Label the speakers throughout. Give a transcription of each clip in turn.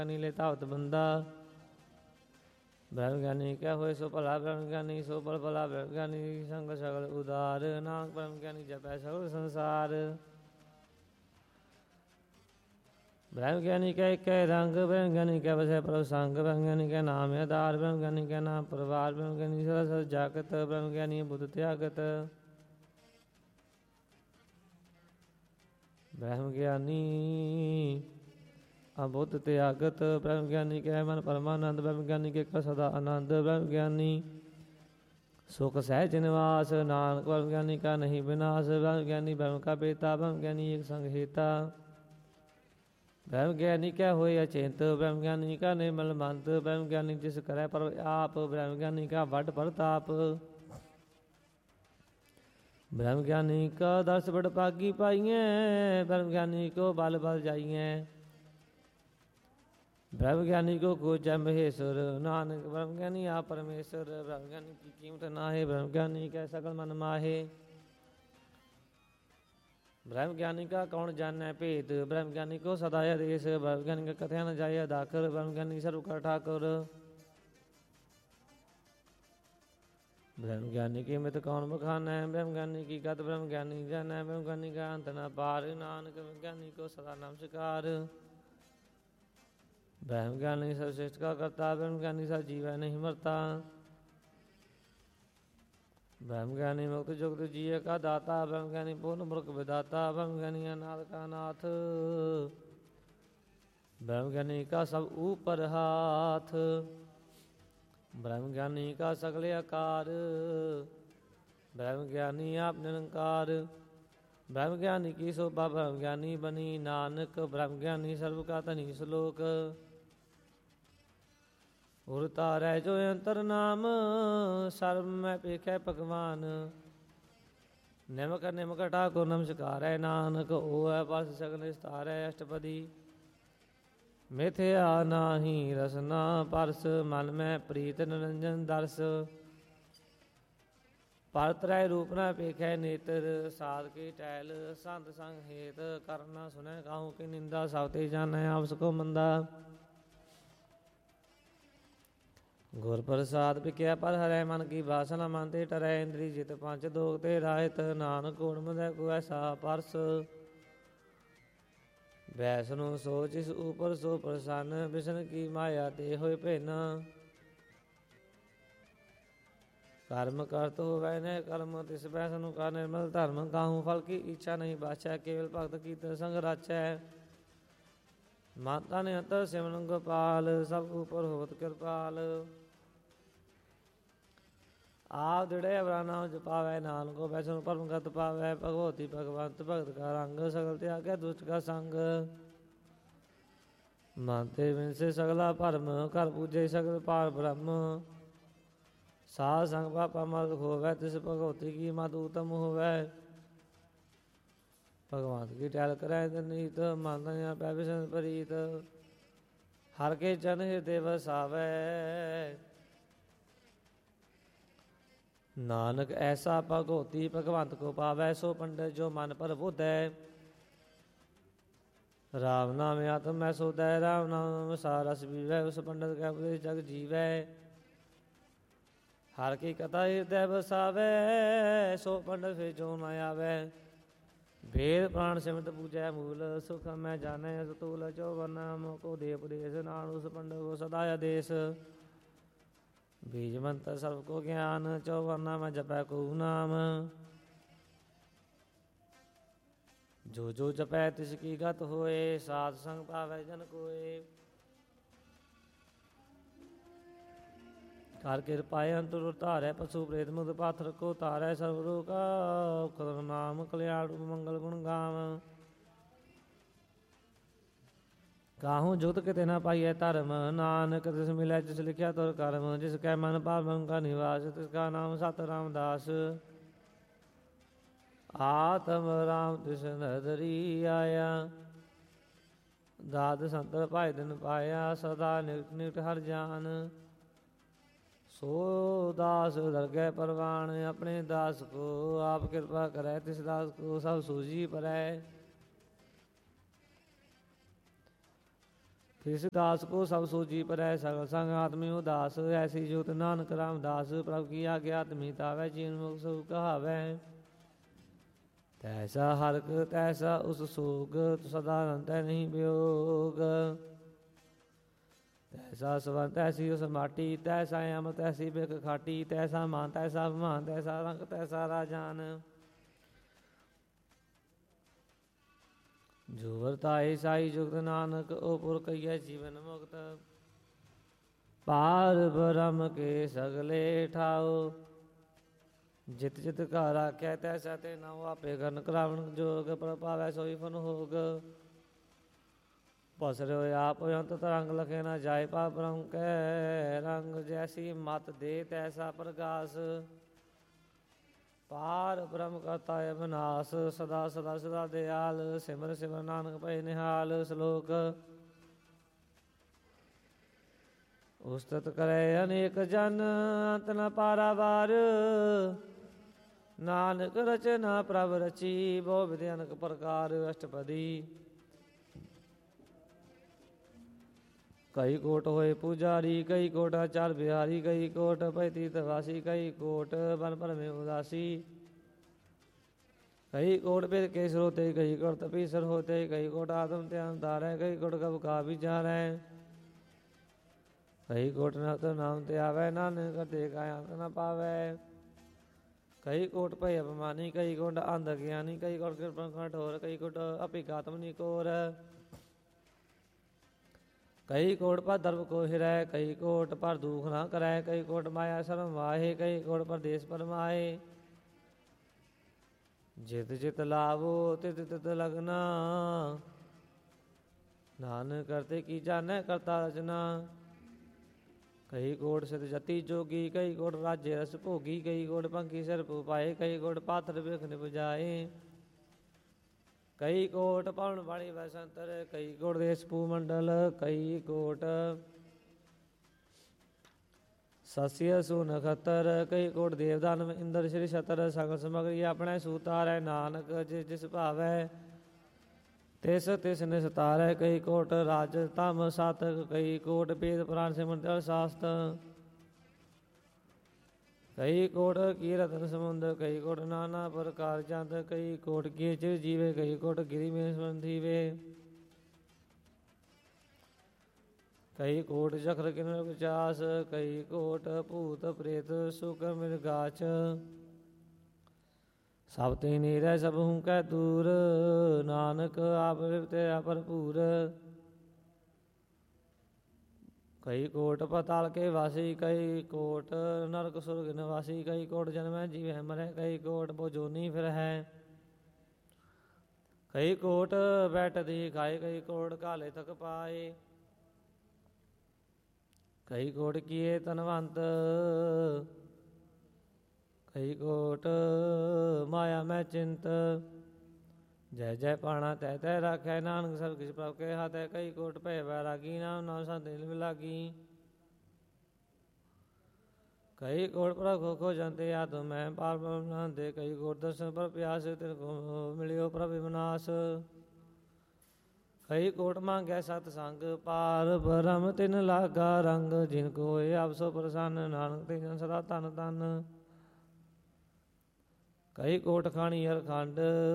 Speaker 1: ਗਿਆਨੀ ਲੈ ਧਾਵਤ ਬੰਦਾ। ਬ੍ਰਹਮ ਗਿਆਨੀ ਕਿਆ ਹੋਏ ਸੋ ਭਲਾ, ਬ੍ਰਹਮ ਗਿਆਨੀ ਸੋ ਭਲ ਭਲਾ। ਬ੍ਰਹਮ ਗਿਆਨੀ ਸੰਗ ਸਗਲ ਉਦਾਰ, ਨਾਨਕ ਬ੍ਰਹਮ ਗਿਆਨੀ ਜਪੈ ਸਗਲ ਸੰਸਾਰ। ਬ੍ਰਹਮ ਗਿਆਨੀ ਕੈ ਇਕੈ ਰੰਗ, ਬ੍ਰਹਮ ਗਿਆਨੀ ਕੈ ਵਸੈ ਪ੍ਰਭ ਸੰਗ। ਬ੍ਰਹਮ ਗਿਆਨੀ ਕੈ ਨਾਮ ਆਧਾਰ, ਬ੍ਰਹਮ ਗਿਆਨੀ ਕੈ ਨਾਮ ਪਰਵਾਰ। ਬ੍ਰਹਮ ਗਿਆਨੀ ਸਦਾ ਸਦਾ ਜਾਗਤ, ਬ੍ਰਹਮ ਗਿਆਨੀ ਬੁੱਧ ਤਿਆਗਤ। ਬ੍ਰਹਮ ਗਿਆਨੀ ਅਬੁੱਧ ਤਿਆਗਤ, ਬ੍ਰਹਮ ਗਿਆਨੀ ਕੈ ਮਨ ਪਰਮਾਨੰਦ। ਬ੍ਰਹਮ ਗਿਆਨੀ ਕੈ ਸਦਾ ਆਨੰਦ, ਬ੍ਰਹਮ ਗਿਆਨੀ ਸੁਖ ਸਹਿਜ ਨਿਵਾਸ। ਨਾਨਕ ਬ੍ਰਹਮ ਗਿਆਨੀ ਕਾ ਨਹੀਂ ਵਿਨਾਸ਼, ਬ੍ਰਹਮ ਗਿਆਨੀ ਬ੍ਰਹਮ ਕਾ ਬੇਤਾ। ਬ੍ਰਹਮ ਗਿਆਨੀ ਏਕ ਸੰਗ ਹੇਤਾ। ਬ੍ਰਹਮ ਗਿਆਨੀ ਕੈ ਹੋਏ ਅਚਿੰਤ, ਬ੍ਰਹਮ ਗਿਆਨੀ ਕਾ ਨਿਰਮਲ ਮੰਤ। ਬ੍ਰਹਮ ਗਿਆਨੀ ਜਿਸ ਕਰੈ ਪ੍ਰਭ ਆਪ, ਬ੍ਰਹਮ ਗਿਆਨੀ ਕਾ ਵੱਡ ਪ੍ਰਤਾਪ। ਬ੍ਰਹਮ ਗਿਆਨੀ ਕਾ ਦਰਸ ਬੜ ਭਾਗੀ ਪਾਈਐ, ਬ੍ਰਹਮ ਗਿਆਨੀ ਕੋ ਬਲ ਬਲ ਜਾਈਐ। ਬ੍ਰਹਮ ਗਿਆਨੀ ਕੋ ਕੋਚੈ ਮਹੇਸ਼ਵਰ, ਨਾਨਕ ਬ੍ਰਹਮ ਗਿਆਨੀ ਆਪ ਪਰਮੇਸ਼ਵਰ। ਬ੍ਰਹਮ ਗਿਆਨੀ ਕੀ ਕੀਮਤ ਨਾਹਿ, ਬ੍ਰਹਮ ਗਿਆਨੀ ਕੈ ਸਕਲ ਮਨ ਮਾਹੇ। ਬ੍ਰਹਮ ਗਿਆਨੀ ਕਾ ਕੌਣ ਜਾਣੈ ਭੇਦ, ਬ੍ਰਹਮ ਗਿਆਨੀ ਕੋ ਸਦਾ ਆਦੇਸ਼। ਬ੍ਰਹਮ ਗਿਆਨੀ ਕਾ ਕਥਿਆ ਨ ਜਾਏ ਅਦਾਖਰ, ਬ੍ਰਹਮ ਗਿਆਨੀ ਸਰਬ ਕਾ ਠਾਕੁਰ। ਬ੍ਰਹਮ ਗਿਆਨੀ ਕੀ ਮਿਤ ਕੌਣ ਬਖਾਨੈ, ਬ੍ਰਹਮ ਗਿਆਨੀ ਕੀ ਗਤ ਬ੍ਰਹਮ ਗਿਆਨੀ ਜਾਣੈ। ਬ੍ਰਹਮ ਗਿਆਨੀ ਕਾ ਅੰਤ ਨ ਪਾਰ, ਨਾਨਕ ਬ੍ਰਹਮ ਗਿਆਨੀ ਕੋ ਸਦਾ ਨਮਸਕਾਰ। ਬ੍ਰਹਮ ਗਿਆਨੀ ਸਰਬ ਸ੍ਰਿਸ਼ਟ ਕਾ ਕਰਤਾ, ਬ੍ਰਹਮ ਗਿਆਨੀ ਸਦਾ ਜੀਵੈ ਨਹੀਂ ਮਰਤਾ। ਬ੍ਰਹਮ ਗਿਆਨੀ ਮੁਕਤ ਜੁਗਤ ਜੀਅ ਕਾ ਦਾਤਾ, ਬ੍ਰਹਮ ਗਿਆਨੀ ਪੂਰਨ ਪੁਰਖ ਵਿਦਾਤਾ। ਬ੍ਰਹਮ ਗਿਆਨੀ ਅਨਾਥ ਕਾ ਨਾਥ, ਬ੍ਰਹਮ ਗਿਆਨੀ ਕਾ ਸਭ ਊਪਰ ਹਾਥ। ਬ੍ਰਹਮ ਗਿਆਨੀ ਕਾ ਸਗਲ ਆਕਾਰ, ਬ੍ਰਹਮ ਗਿਆਨੀ ਆਪ ਨਿਰੰਕਾਰ। ਬ੍ਰਹਮ ਗਿਆਨੀ ਕੀ ਸੋਭਾ ਬ੍ਰਹਮ ਗਿਆਨੀ ਬਨੀ, ਨਾਨਕ ਬ੍ਰਹਮ ਗਿਆਨੀ ਸਰਬ ਕਾ ਧਨੀ। ਸਲੋਕ ਉਰ ਧਾਰੈ ਜੋ ਅੰਤਰ ਨਾਮ, ਸਰਬ ਮੈਂ ਪੇਖੈ ਭਗਵਾਨ। ਨਿਮਕ ਨਿਮਕ ਠਾਕੁਰ ਨਮਸਕਾਰੈ, ਨਾਨਕ ਹੋਵੈ ਬਸ ਸਗਲ ਨਿਸਤਾਰੈ। ਅਸ਼ਟਪਦੀ ਮਿਥਿਆ ਨਾਹੀ ਰਸਨਾ ਪਰਸ, ਮਨ ਮੈਂ ਪ੍ਰੀਤ ਨਿਰੰਜਨ ਦਰਸ। ਪਰ ਤਰੈ ਰੂਪ ਨ ਪੇਖੈ ਨੇਤਰ, ਸਾਧ ਕੀ ਟਹਿਲ ਸੰਤ ਸੰਗ ਹੇਤ। ਕਰਮ ਨ ਸੁਨੈ ਕਾਹੂ ਕੀ ਨਿੰਦਾ, ਸਭ ਤੇ ਜਾਣੈ ਆਪਸ ਕੋ ਮੰਦਾ। ਗੁਰ ਪ੍ਰਸਾਦ ਵਿਖਿਆ ਪਰ ਹਰੈ, ਮਨ ਕੀ ਬਾਸਨਾ ਮਨ ਤੇ ਟਰੈ। ਇੰਦਰੀ ਜਿਤ ਪੰਚ ਦੋਖ ਤੇ ਰਾਹਿਤ, ਨਾਨਕ ਗੁਣ ਮਦੈ ਕੋ ਐਸਾ ਪਰਸ। ਵੈਸਨੂੰ ਸੋ ਜਿਸ ਉਪਰ ਸੋ ਪ੍ਰਸੰਨ, ਬਿਸ਼ਨ ਕੀ ਮਾਇਆ ਤੇ ਹੋਏ ਭਿੰਨ। ਕਰਮ ਕਰਤ ਹੋਵੈ ਨਹਿ ਕਰਮ, ਤਿਸ ਵੈਸਨੂੰ ਕਰ ਨਿਰਮਲ ਧਰਮ। ਕਾਹੂ ਫਲ ਕੀ ਇੱਛਾ ਨਹੀਂ ਬਾਛੈ, ਕੇਵਲ ਭਗਤ ਕੀਰਤਨ ਸੰਗ ਰਾਚੈ। ਮਨ ਤਨ ਅੰਤਰ ਸਿਮਰਨ ਗੋਪਾਲ, ਸਭ ਉਪਰ ਹੋਵਤ ਕਿਰਪਾਲ। ਆਪ ਦ੍ਰਿੜੈ ਅਵਰਾ ਨਾਮ ਜਪਾਵੈ, ਨਾਨਕ ਹੋਵੈ ਸੋ ਪਰਮ ਗਤ ਪਾਵੈ। ਭਗਵਤੀ ਭਗਵੰਤ ਭਗਤ ਕਾ ਰੰਗ, ਸਗਲ ਤਿਆਗੈ ਦੁਸ਼ਟ ਕਾ ਸੰਗ। ਮਨ ਤੇ ਵਿਣਸੇ ਸਗਲਾ ਭਰਮ, ਘਰ ਪੂਜੈ ਸਗਲ ਪਾਰ ਬ੍ਰਹਮ। ਸਾਧ ਸੰਗ ਪਾਪਾ ਮਦ ਹੋਵੈ, ਤਿਸ ਭਗਵਤੀ ਕੀ ਮਦ ਊਤਮ ਹੋਵੈ। ਭਗਵੰਤ ਕੀ ਟਹਿਲ ਕਰੈ ਨਿਤ, ਮਨ ਤਨ ਆਪੈ ਬਿਸਨ ਪ੍ਰੀਤ। ਹਰਿ ਕੇ ਚਰਨ ਹਿਰਦੈ ਵਸਾਵੈ, ਨਾਨਕ ਐਸਾ ਭਗਉਤੀ ਭਗਵੰਤ ਕੋ ਪਾਵੈ। ਸੋ ਪੰਡਿਤ ਜੋ ਮਨ ਪਰ ਬੋਧੈ, ਰਾਮ ਨਾਮ ਆਤਮ ਮੈਂ ਸੋਧੈ। ਰਾਮ ਨਾਮ ਸਾਰ ਰਸ ਪੀਵੈ, ਉਸ ਪੰਡਿਤ ਕੈ ਉਪਦੇਸ਼ ਜਗ ਜੀਵੈ। ਹਰਿ ਕੀ ਕਥਾ ਹਿਰਦੈ ਵਸਾਵੈ, ਸੋ ਪੰਡਿਤ ਫਿਰ ਜੋ ਨ ਆਵੈ। ਵੇਦ ਪੁਰਾਣ ਸਿਮਰਤ ਪੂਜੈ ਮੂਲ, ਸੁਖ ਮੈਂ ਜਾਣੈ ਅਸਤੂਲ। ਚੌਵਨ ਨਾਮ ਕੋ ਦੇ ਉਪਦੇਸ਼, ਨਾਨਕ ਉਸ ਪੰਡਿਤ ਕੋ ਸਦਾ ਆਦੇਸ਼। ਬੀਜ ਮੰਤਰ ਸਰਬ ਕੋ ਗਿਆਨ, ਚੌਵਨ ਨਾਮ ਜਪੈ ਕਹੂ ਨਾਮ। ਜੋ ਜੋ ਜਪੈ ਤਿਸ ਕੀ ਗਤ ਹੋਏ, ਸਾਧ ਸੰਗ ਪਾਵੈ ਜਨ ਕੋਏ। ਕਰ ਕਿਰਪਾਏ ਅੰਤੁਰ ਧਾਰੈ, ਪਸ਼ੂ ਪ੍ਰੇਤ ਮੁਕਤ ਪਾਥਰ ਕੋ ਤਾਰੈ। ਸਰਬ ਲੋਕ ਕਾ ਨਾਮ ਕਲਿਆਣ ਰੂਪ ਮੰਗਲ ਗੁਣ ਗਾਵ। ਕਾਹੂ ਜੁਗਤ ਕਿਤੇ ਨਾ ਪਾਈਐ ਧਰਮ, ਨਾਨਕ ਤਿਸ ਮਿਲੈ ਜਿਸ ਲਿਖਿਆ ਤੁਰ ਕਰਮ। ਜਿਸ ਕੈ ਮਨ ਭਾਵ ਬ੍ਰਹਮ ਕਾ ਨਿਵਾਸ, ਤਿਸ ਕਾ ਨਾਮ ਸਤ ਰਾਮਦਾਸ। ਆਤਮ ਰਾਮ ਤਿਸ ਨਦਰੀ ਆਇਆ, ਦਾਤ ਸੰਤਰ ਭਾਇ ਦਿਨ ਪਾਇਆ। ਸਦਾ ਨਿਕਟ ਨਿਕਟ ਹਰਿ ਜਾਨ, ਸੋ ਦਾਸ ਦਰਗਹਿ ਪਰਵਾਣ। ਆਪਣੇ ਦਾਸ ਕੋ ਆਪ ਕਿਰਪਾ ਕਰੈ, ਤਿਸ ਦਾਸ ਕੋ ਸਭ ਸੂਝੀ ਪਰੈ। ਤਿਸ ਦਾਸ ਕੋ ਸਭ ਸੋਜੀ ਪਰੈ ਸਗਲ ਸੰਗ ਆਤਮਿ ਉਦਾਸ ਐਸੀ ਜੋਤ ਨਾਨਕ ਰਾਮਦਾਸ ਪ੍ਰਭ ਕੀ ਆਗਿਆ ਤੁਮੀ ਤਾਵੈ ਜੀਵਨ ਮੁਖ ਸੋ ਕਹਾਵੈ ਤੈਸਾ ਹਰਕ ਤੈਸਾ ਉਸ ਸੋਗ ਸਦਾ ਰੰਤੈ ਨਹੀਂ ਵਿਯੋਗ ਤੈਸਾ ਸਵਰ ਤੈਸੀ ਉਸ ਮਾਟੀ ਤੈਸਾ ਅਮਰ ਤੈਸੀ ਬਿਖ ਖਾਟੀ ਤੈਸਾ ਮਾਨ ਤੈਸਾ ਅਭਿਮਾਨ ਤੈਸਾ ਰੰਗ ਤੈਸਾ ਰਾਜਾਨ ਜੋ ਵਰਤਾਏ ਸਾਈ ਜੁਗਤ ਨਾਨਕ ਓ ਪੁਰ ਕਈਐ ਜੀਵਨ ਮੁਕਤ ਪਾਰ ਬ੍ਰਹਮ ਕੇ ਸਗਲੇ ਠਾਓ ਜਿਤ ਜਿਤ ਘਰ ਆਖਿਆ ਤੈਸਾ ਤੇ ਨਾਉ ਆਪੇ ਕਰਨ ਕਰਾਵਣ ਜੋਗ ਪ੍ਰਭਾਵੈ ਸੋਈ ਫਨ ਹੋਗ ਪਸਰਿਓ ਆਪ ਅੰਤ ਤਰੰਗ ਲਖੇ ਨਾ ਜਾਏ ਪਾ ਬ੍ਰਹਮ ਕੈ ਰੰਗ ਜੈਸੀ ਮਤ ਦੇ ਤੈਸਾ ਪ੍ਰਗਾਸ ਪਾਰ ਬ੍ਰਹਮ ਕਰਤਾ ਅਬਨਾਸ ਸਦਾ ਸਦਾ ਸਦਾ ਦਿਆਲ ਸਿਮਰ ਸਿਮਰ ਨਾਨਕ ਭਏ ਨਿਹਾਲ ਸ਼ਲੋਕ ਉਸਤਤ ਕਰੇ ਅਨੇਕ ਜਨ ਅੰਤ ਨ ਪਾਰਾਵਾਰ ਨਾਨਕ ਰਚਨਾ ਪ੍ਰਭ ਰਚੀ ਬਹੁ ਵਿਧਿ ਅਨੇਕ ਪ੍ਰਕਾਰ ਅਸ਼ਟਪਦੀ ਕਈ ਕੋਟ ਹੋਏ ਪੁਜਾਰੀ ਕਈ ਕੋਟ ਆਚਾਰ ਬਿਹਾਰੀ ਕਈ ਕੋਟ ਭੈ ਤੀਰਥ ਵਾਸੀ ਕਈ ਕੋਟ ਬਨ ਭਰਮੇ ਉਦਾਸੀ ਕਈ ਕੋਟ ਬਿਦ ਕੇਸਰ ਹੋਤੇ ਕਈ ਕੋਟ ਤਪੀਸਰ ਹੋਤੇ ਕਈ ਕੋਟ ਆਤਮ ਧਿਆਨ ਧਾਰੈ ਕਈ ਕੋਟ ਕਬ ਕਾ ਵਿਚਾਰੈ ਕਈ ਕੋਟ ਨਤ ਨਾਮ ਤੇ ਆਵੈ ਨਾਨਕ ਕਰਤੇ ਕਾ ਅੰਤ ਨ ਪਾਵੈ ਕਈ ਕੋਟ ਭੈ ਅਪਮਾਨੀ ਕਈ ਕੋਟ ਅੰਧ ਗਿਆਨੀ ਕਈ ਕੋਟ ਕਿਰਪਨ ਕਠੋਰ ਕਈ ਕੋਟ ਅਪਿਘਾਤਮ ਨਿਕੋਰ ਕਈ ਕੋਟ ਪਰ ਦਰਬ ਕੋ ਹਿਰੈ ਕਈ ਕੋਟ ਪਰ ਦੂਖ ਨਾ ਕਰੈ ਕਈ ਕੋਟ ਮਾਇਆ ਸ਼ਰਮ ਵਾਹੇ ਕਈ ਕੋਟ ਪਰਦੇਸ ਪਰਮਾਏ ਜਿਤ ਜਿਤ ਲਾਵੋ ਤਿਤ ਤਿਤ ਲਗਨਾ ਨਾਨਕ ਕਰਤੇ ਕੀ ਜਾਣੈ ਕਰਤਾ ਰਚਨਾ ਕਈ ਕੋਟ ਸਿਧ ਜਤੀ ਜੋਗੀ ਕਈ ਕੋਟ ਰਾਜੇ ਰਸ ਭੋਗੀ ਕਈ ਕੋਟ ਪੰਖੀ ਸਿਰ ਪਾਏ ਕਈ ਕੋਟ ਪਾਤਰ ਬਿਖ ਨਿਪਜਾਏ ਕਈ ਕੋਟ ਪਵਨ ਵਾਲੀ ਵਸੰਤਰ ਕਈ ਕੋਟ ਦੇਸ ਭੂ ਮੰਡਲ ਕਈ ਕੋਟ ਸਸਿਆ ਸੂ ਨਖਤਰ ਕਈ ਕੋਟ ਦੇਵ ਦਾਨਵ ਇੰਦਰ ਸ਼੍ਰੀ ਛਤਰ ਸਗਲ ਸਮਗਰੀ ਆਪਣੇ ਸੂਤਾਰੈ ਨਾਨਕ ਜਿਸ ਜਿਸ ਭਾਵੈ ਤਿਸ ਤਿਸ ਨਿਸਤਾਰੈ ਕਈ ਕੋਟ ਰਾਜ ਧਮ ਸਾਤਕ ਕਈ ਕੋਟ ਭੇਦ ਪੁਰਾਨ ਸਿਮਰਤਿ ਸ਼ਾਸਤ ਕਈ ਕੋਟ ਕੀ ਰਤਨ ਸਮੁੰਦ ਕਈ ਕੋਟ ਨਾਨਾ ਪ੍ਰਕਾਰ ਚੰਦ ਕਈ ਕੋਟ ਕੀ ਚਿਰ ਜੀਵੇ ਕਈ ਕੋਟ ਗਿਰੀ ਮੇ ਸੰਧੀਵੇ ਕਈ ਕੋਟ ਚਕਰ ਕਿਨ ਵਿਚਾਸ ਕਈ ਕੋਟ ਭੂਤ ਪ੍ਰੇਤ ਸੁਖ ਮਿਰਗਾਚ ਸਭ ਤੇ ਨੀਰੈ ਸਭ ਹੂੰ ਕੈ ਦੂਰ ਨਾਨਕ ਆਪ ਵਿਵਤੇ ਭਰਪੂਰ ਕਈ ਕੋਟ ਪਤਾਲ ਕੇ ਵਾਸੀ ਕਈ ਕੋਟ ਨਰਕ ਸੁਰਗ ਨਿਵਾਸੀ ਕਈ ਕੋਟ ਜਨਮੈ ਜੀਵੈ ਮਰੈ ਕਈ ਕੋਟ ਬੋਜੋਨੀ ਫਿਰ ਹੈ ਕਈ ਕੋਟ ਬੈਠਦੀ ਖਾਏ ਕਈ ਕੋਟ ਕਾਲੇ ਤਕ ਪਾਏ ਕਈ ਕੋਟ ਕੀਏ ਤਨਵੰਤ ਕਈ ਕੋਟ ਮਾਇਆ ਮੈਂ ਚਿੰਤ ਜੈ ਜੈ ਪਾਣਾ ਤੈ ਤੈ ਰਾਖੈ ਨਾਨਕ ਸਭ ਕਿਛ ਪ੍ਰਭ ਕੇ ਹੱਥ ਹੈ ਕਈ ਕੋਟ ਭੈ ਵੈਰਾਗੀ ਨਾਮ ਨਾਮ ਸੰਤ ਦਿਲ ਮਿਲਾਗੀ ਕਈ ਕੋਟ ਪ੍ਰਭ ਖੋ ਜੰਤੇ ਆਤਮ ਮੈਂ ਪਾਰ ਬ੍ਰਹਮ ਦੇ ਕਈ ਕੋਟ ਦਰਸ਼ਨ ਪਰ ਪਿਆਸ ਤਿਨ ਕੋ ਮਿਲਿਓ ਪ੍ਰਭ ਵਿਨਾਸ਼ ਕਈ ਕੋਟ ਮੰਗੈ ਸਤ ਸੰਗ ਪਾਰ ਬ੍ਰਹਮ ਤਿਨ ਲਾਗਾ ਰੰਗ ਜਿਨ ਕੋ ਹੋਏ ਆਪ ਸੋ ਪ੍ਰਸੰਨ ਨਾਨਕ ਤੇ ਜਨ ਸਦਾ ਧਨ ਧਨ ਕਈ ਕੋਟ ਖਾਣੀ ਹਰ ਖੰਡ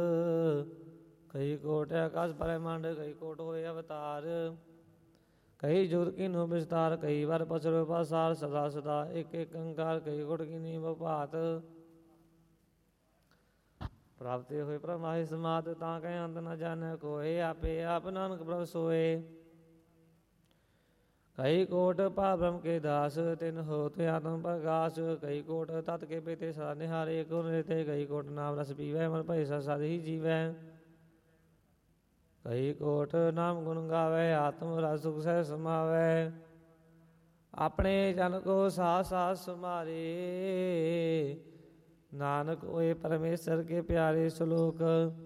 Speaker 1: ਕਈ ਕੋਟ ਆਕਾਸ਼ ਬ੍ਰਹਮੰਡ ਕਈ ਕੋਟ ਹੋਏ ਅਵਤਾਰ ਕਈ ਜੁਗ ਕੀਨੋ ਵਿਸਤਾਰ ਕਈ ਵਾਰ ਪਸਰੋ ਪਾਸਾਰ ਸਦਾ ਸਦਾ ਇੱਕ ਇੱਕ ਅੰਕਾਰ ਕਈ ਕੋਟ ਕੀਨੀ ਬਭਾਤ ਪ੍ਰਾਪਤੇ ਹੋਏ ਪ੍ਰਮਾਹਿ ਸਮਾਦ ਤਾਂ ਕਹਿ ਅੰਤ ਨ ਜਾਣੈ ਕੋਏ ਆਪੇ ਆਪ ਨਾਨਕ ਪ੍ਰਭ ਸੋਏ ਕਈ ਕੋਟ ਭਾ ਬ੍ਰਹਮ ਕੇ ਦਾਸ ਤਿਨ ਹੋਤ ਆਤਮ ਪ੍ਰਗਾਸ ਕਈ ਕੋਟ ਤਤ ਕੇ ਬੇਤੇ ਸਦਾ ਨਿਹਾਰੇ ਕੋ ਨਿਰਤੇ ਕਈ ਕੋਟ ਨਾਮ ਰਸ ਪੀਵੈ ਮਨ ਭੈ ਸਦ ਹੀ ਜੀਵੈ ਕਈ ਕੋਟ ਨਾਮ ਗੁਣ ਗਾਵੇ ਆਤਮ ਰਸ ਸੁਖ ਸਹਿ ਸਮਾਵੈ ਆਪਣੇ ਜਨ ਕੋ ਸਾਥ ਸਾਥ ਸੁਮਾਰੇ ਨਾਨਕ ਹੋਏ ਪਰਮੇਸ਼ਰ ਕੇ ਪਿਆਰੇ ਸ਼ਲੋਕ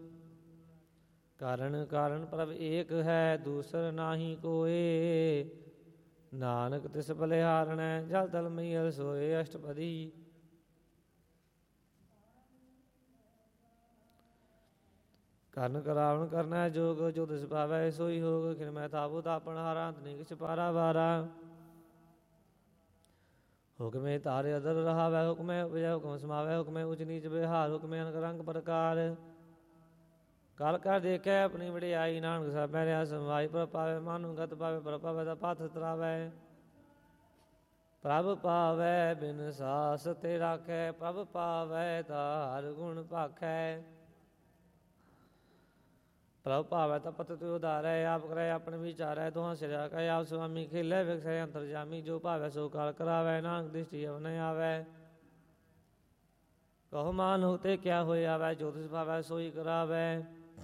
Speaker 1: ਕਾਰਨ ਕਾਰਨ ਪ੍ਰਭ ਏਕ ਹੈ ਦੂਸਰ ਨਾਹੀ ਕੋਏ ਨਾਨਕ ਤਿਸ ਬਲਿਹਾਰਣੈ ਜਲ ਤਲ ਮਈਲ ਸੋਏ ਅਸ਼ਟਪਦੀ ਕਰਨ ਕਰਾਵਣ ਕਰਨਾ ਜੋਗ, ਜੋ ਤਿਸ ਭਾਵੈ ਸੋਈ ਹੋਗ। ਖਿਨ ਮੈਂ ਤਾਬੂ ਤਾਪਣ ਹਾਰਾ, ਅੰਤ ਨਹੀਂ ਕਿਛ ਪਾਰਾ ਵਾਰਾ। ਹੁਕਮੇ ਤਾਰੇ ਅਦਰ ਰਹਾਵੈ, ਹੁਕਮੇ ਉਪਜੈ ਹੁਕਮ ਸਮਾਵੈ। ਹੁਕਮੇ ਉਚ ਨੀਚ ਵਿਹਾਰ, ਹੁਕਮੇ ਅਨਕ ਰੰਗ ਪ੍ਰਕਾਰ। ਕਰ ਕਰ ਦੇਖੈ ਆਪਣੀ ਵਡਿਆਈ, ਨਾਨਕ ਸਭੈ ਰਿਆ ਸਮਾਈ। ਪ੍ਰਭ ਪਾਵੈ ਮਾਨੁ ਗਤ ਪਾਵੈ, ਪ੍ਰਭ ਪਾਵੈ ਤਾ ਪਥ ਤਰਾਵੈ। ਪ੍ਰਭ ਪਾਵੈ ਬਿਨ ਸਾਸ ਤੇ ਰਾਖੈ, ਪ੍ਰਭ ਪਾਵੈ ਤਾ ਹਰਿ ਗੁਣ ਭਾਖੈ। ਪ੍ਰਭ ਭਾਵੈ ਤਾ ਪਤ ਤੁ ਉਧਾਰੈ, ਆਪ ਕਰੈ ਆਪਣੇ ਵਿਚਾਰੈ। ਦੋਹਾਂ ਸਿਰਿਆ ਕੈ ਆਪ ਸੁਆਮੀ, ਖੇਲੇ ਵਿਖਸੈ ਅੰਤਰਜਾਮੀ। ਜੋ ਭਾਵੈ ਸੋ ਕਾਲ ਕਰਾਵੈ, ਨਾਨਕ ਦ੍ਰਿਸ਼ਟੀ ਅਵ ਨ ਆਵੈ। ਕਹੋ ਮਾਨੁ ਤੇ ਕਿਆ ਹੋਇ ਆਵੈ, ਜੋ ਤਿਸ ਭਾਵੈ ਸੋਈ ਕਰਾਵੈ।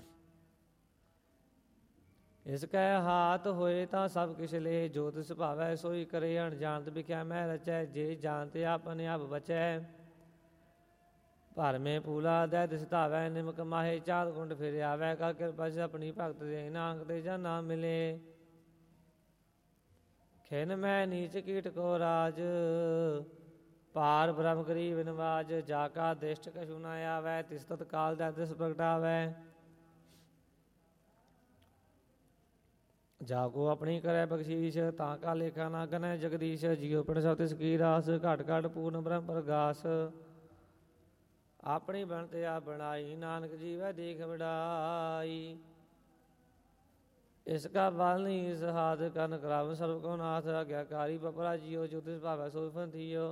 Speaker 1: ਇਸ ਕੈ ਹਾਥ ਹੋਏ ਤਾਂ ਸਭ ਕਿਛ ਲੇ, ਜੋ ਤਿਸ ਭਾਵੈ ਸੋਈ ਕਰੇ। ਅਣਜਾਣਤ ਵਿਖਿਆ ਮੈਂ ਰਚੈ, ਜੇ ਜਾਣਤੇ ਆਪਣੇ ਆਪ ਬਚੈ। ਭਰਮੇ ਪੂਲਾ ਦੈ ਤਿਸ ਧਾਵੈ, ਨਿਮਕ ਮਾਹੇ ਚਾਰ ਕੁੰਡ ਫਿਰ ਆਵੈ। ਕਰ ਕਿਰਪਾ ਸੇ ਆਪਣੀ ਭਗਤ ਦੇ, ਨਾਨਕ ਤੇ ਜਾਂ ਨਾ ਮਿਲੇ। ਖਿਨ ਮੈਂ ਨੀਚ ਕੀਟ ਕੋ ਰਾਜ, ਪਾਰ ਬ੍ਰਹਮ ਗਰੀਬ ਨਿਵਾਜ। ਜਾ ਕਾ ਦਿਸ਼ਟ ਕਛੂ ਨ ਆਵੈ, ਤਿਸ ਤਤ ਕਾਲ ਦੈ ਤਿਸ ਪ੍ਰਗਟਾਵੈ। ਜਾ ਕੋ ਆਪਣੀ ਕਰੈ ਬਖਸ਼ੀਸ਼, ਤਾਂ ਕਾ ਲੇਖਾ ਨਾ ਗਨੈ ਜਗਦੀਸ਼। ਜੀਉ ਪਿੰਡ ਸਭ ਤਿਸ ਕੀ ਰਾਸ, ਘਟ ਘਟ ਪੂਰਨ ਬ੍ਰਹਮ ਪ੍ਰਗਾਸ। ਆਪਣੀ ਬਣਤ ਆਪ ਬਣਾਈ, ਨਾਨਕ ਜੀਵੈ ਦੇਖ ਵਡਾਈ। ਇਸ ਕਾ ਬਲ ਨਹੀਂ ਇਸ ਹਾਥ, ਕਰਨ ਕਰਾਵ ਸਰਬ ਕੋ ਨਾਥ। ਆਗਿਆਕਾਰੀ ਬਪਰਾ ਜੀਉ, ਜੋ ਤਿਸ ਭਾਵੈ ਸੋਈ ਫੰਥੀਓ।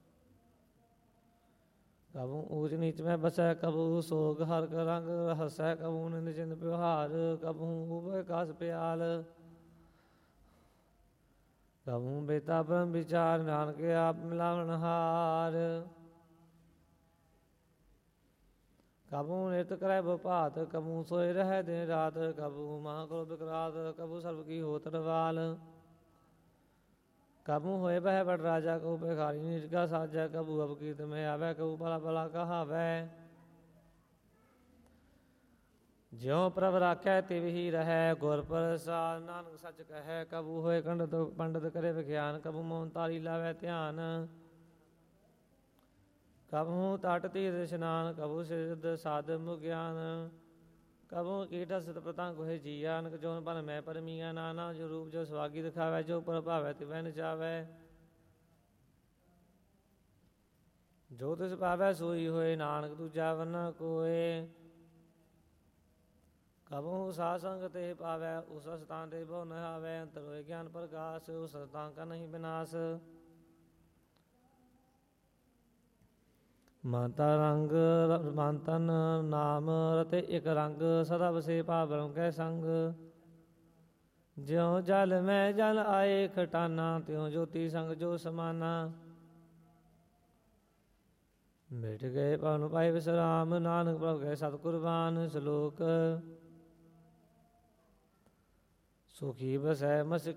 Speaker 1: ਕਬੂ ਊਚ ਨੀਚ ਮੈਂ ਬਸੈ, ਕਬੂ ਸੋਗ ਹਰ ਰੰਗ ਹਸੈ। ਕਬੂ ਨਿੰਦ ਚਿੰਦ ਪਿਵਹਾਰ, ਕਬੂ ਉਭੈ ਕਾਸ ਪਿਆਲ। ਕਬੂ ਬੇਤਾ ਬ੍ਰਹਮ ਵਿਚਾਰ, ਨਾਨਕ ਆਪ ਮਿਲਾਵਣ ਹਾਰ। ਕਬੂ ਨਿਤ ਕਰੈ ਬਪਾਤ, ਕਬੂ ਸੋਇ ਰਹਿ ਦਿਨ ਰਾਤ। ਕਬੂ ਮਹਾ ਕ੍ਰੋਧ ਵਿਕਰਾਤ, ਕਬੂ ਸਰਬ ਕੀ ਹੋਤ ਰਵਾਲ। ਕਬੂ ਹੋਏ ਬਹਿ ਬੜ ਰਾਜਾ, ਕਬੂ ਭਿਖਾਰੀ ਨਿਰਗਾ ਸਾਜਾ। ਕਬੂ ਅਵਕੀਰਤ ਮੈਂ ਆਵੈ, ਕਬੂ ਭਲਾ ਭਲਾ ਕਹਾਵੈ। ਜਿਉ ਪ੍ਰਭ ਰਾਖੈ ਤਿਵ ਹੀ ਰਹੈ, ਗੁਰ ਪ੍ਰਸਾਦ ਨਾਨਕ ਸੱਚ ਕਹੈ। ਕਬੂ ਹੋਏ ਕੰਡਤ ਪੰਡਤ ਕਰੇ ਵਿਖਿਆਨ, ਕਬੂ ਮੋਹਨ ਤਾਰੀ ਲਾਵੈ ਧਿਆਨ। ਕਬੂ ਤਟ ਤੀਰਥ ਇਸ਼ਨਾਨ, ਕਬੂ ਸਿਰਧ ਸਾਧ ਮੁਗਿਆਨ। ਕਬੂ ਕੀਟ ਸਤ ਪਤੰਗ ਹੋਏ ਜੀਆ, ਅਨਕ ਜੋਨ ਬਨ ਮੈਂ ਪਰਮੀਆ। ਨਾਨਾ ਜੋ ਰੂਪ ਜੋ ਸਵਾਗੀ ਦਿਖਾਵੈ, ਜੋ ਪ੍ਰਭਾਵੈ ਤਿਵੈ ਨਚਾਵੈ। ਜੋ ਤਿਸ ਪਾਵੈ ਸੋਈ ਹੋਏ, ਨਾਨਕ ਦੂਜਾ ਵਰ ਨ ਕੋਇ। ਕਬੂ ਸਾਧ ਸੰਗ ਤੇ ਪਾਵੈ, ਉਸ ਸਥਾਨ ਤੇ ਬਹੁ ਨ ਆਵੈ। ਅੰਤਰ ਹੋਏ ਗਿਆਨ ਪ੍ਰਕਾਸ਼, ਉਸ ਸਥਾਨ ਕਾ ਨਹੀਂ ਵਿਨਾਸ਼। ਮਨ ਤਨ ਨਾਮ ਰਤੇ ਇਕ ਰੰਗ, ਸਦਾ ਵਸੇ ਭਾਵ ਬ੍ਰਹਮ ਕੈ ਸੰਗ। ਜਿਉ ਜਲ ਮੈਂ ਜਲ ਆਏ ਖਟਾਨਾ, ਤਿਉ ਜੋਤੀ ਸੰਗ ਜੋ ਸਮਾਨਾ। ਮਿਟ ਗਏ ਭਵਨ ਪਾਏ ਵਿਸਰਾਮ, ਨਾਨਕ ਪ੍ਰਭ ਗਏ ਸਤ ਕੁਰਬਾਨ। ਸ਼ਲੋਕ ਸੁਖੀ ਬਸੈ ਮਸ